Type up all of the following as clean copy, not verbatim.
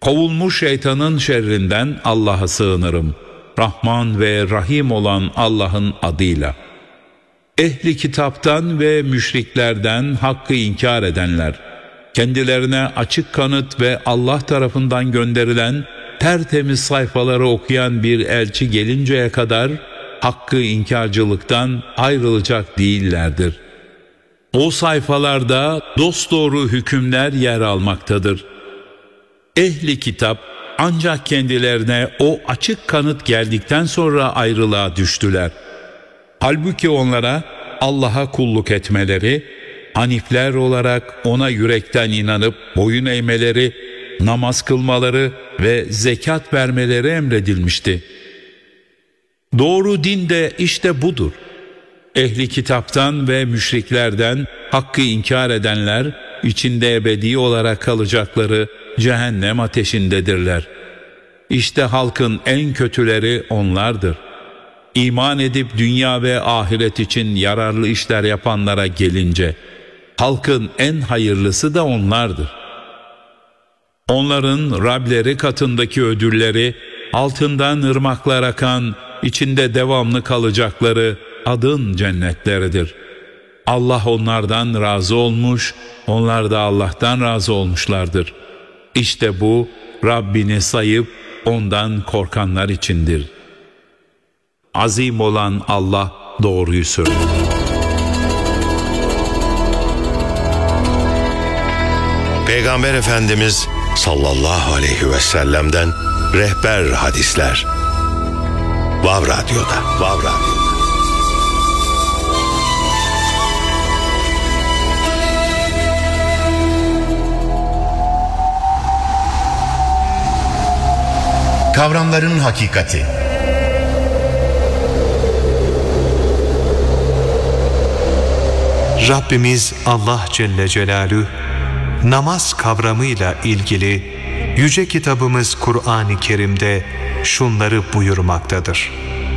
Kovulmuş şeytanın şerrinden Allah'a sığınırım. Rahman ve Rahim olan Allah'ın adıyla. Ehli kitaptan ve müşriklerden hakkı inkar edenler, kendilerine açık kanıt ve Allah tarafından gönderilen tertemiz sayfaları okuyan bir elçi gelinceye kadar hakkı inkarcılıktan ayrılacak değillerdir. O sayfalarda dosdoğru hükümler yer almaktadır. Ehli kitap ancak kendilerine o açık kanıt geldikten sonra ayrılığa düştüler. Halbuki onlara Allah'a kulluk etmeleri, hanifler olarak ona yürekten inanıp boyun eğmeleri, namaz kılmaları ve zekat vermeleri emredilmişti. Doğru din de işte budur. Ehli kitaptan ve müşriklerden hakkı inkar edenler, içinde ebedi olarak kalacakları cehennem ateşindedirler. İşte halkın en kötüleri onlardır. İman edip dünya ve ahiret için yararlı işler yapanlara gelince, halkın en hayırlısı da onlardır. Onların Rableri katındaki ödülleri, altından ırmaklar akan, içinde devamlı kalacakları adın cennetleridir. Allah onlardan razı olmuş, onlar da Allah'tan razı olmuşlardır. İşte bu Rabbini sayıp ondan korkanlar içindir. Azim olan Allah doğruyu söylüyor. Peygamber Efendimiz sallallahu aleyhi ve sellem'den rehber hadisler. Vav Radyo'da. Vav Radyo'da. Kavramların hakikati. Rabbimiz Allah Celle Celaluhu namaz kavramıyla ilgili yüce kitabımız Kur'an-ı Kerim'de şunları buyurmaktadır.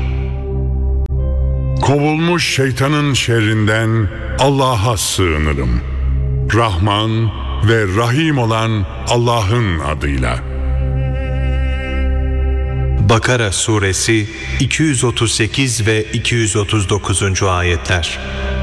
Kovulmuş şeytanın şerrinden Allah'a sığınırım. Rahman ve Rahim olan Allah'ın adıyla. Bakara suresi 238 ve 239. ayetler.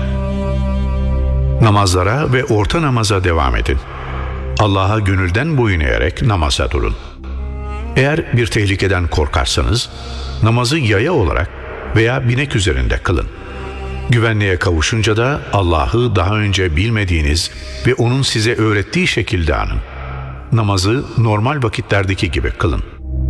Namazlara ve orta namaza devam edin. Allah'a gönülden boyun eğerek namaza durun. Eğer bir tehlikeden korkarsanız, namazı yaya olarak veya binek üzerinde kılın. Güvenliğe kavuşunca da Allah'ı daha önce bilmediğiniz ve O'nun size öğrettiği şekilde anın. Namazı normal vakitlerdeki gibi kılın.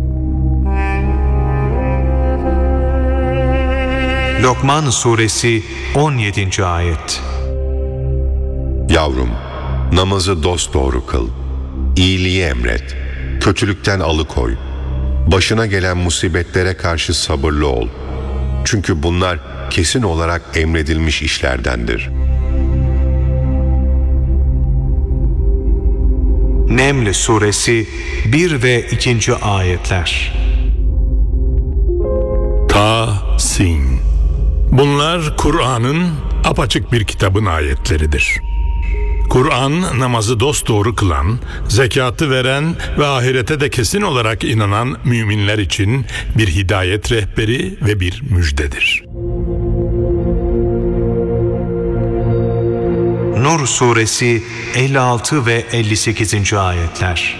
Lokman suresi 17. ayet. Yavrum, namazı dosdoğru kıl. İyiliği emret. Kötülükten alıkoy. Başına gelen musibetlere karşı sabırlı ol. Çünkü bunlar kesin olarak emredilmiş işlerdendir. Neml suresi 1 ve 2. ayetler. Ta-Sin. Bunlar Kur'an'ın apaçık bir kitabın ayetleridir. Kur'an namazı dosdoğru kılan, zekatı veren ve ahirete de kesin olarak inanan müminler için bir hidayet rehberi ve bir müjdedir. Nur suresi 56 ve 58. ayetler.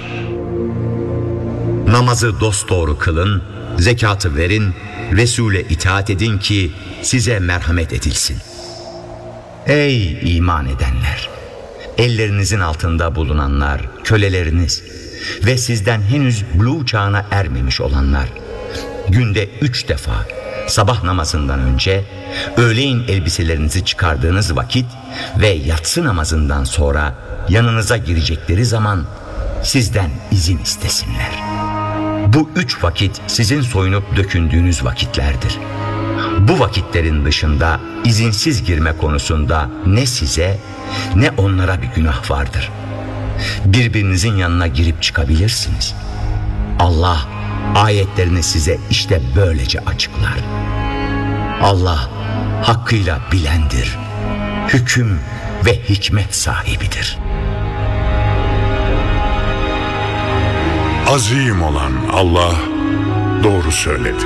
Namazı dosdoğru kılın, zekatı verin, Resul'e itaat edin ki size merhamet edilsin. Ey iman edenler! Ellerinizin altında bulunanlar, köleleriniz ve sizden henüz buluğ çağına ermemiş olanlar, günde 3 defa sabah namazından önce, öğleyin elbiselerinizi çıkardığınız vakit ve yatsı namazından sonra yanınıza girecekleri zaman sizden izin istesinler. Bu 3 vakit sizin soyunup dökündüğünüz vakitlerdir. Bu vakitlerin dışında izinsiz girme konusunda ne size ne onlara bir günah vardır. Birbirinizin yanına girip çıkabilirsiniz. Allah ayetlerini size işte böylece açıklar. Allah hakkıyla bilendir, hüküm ve hikmet sahibidir. Azim olan Allah doğru söyledi.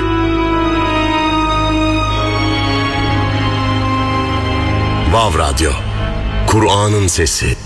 Vav Radyo, Kur'an'ın sesi.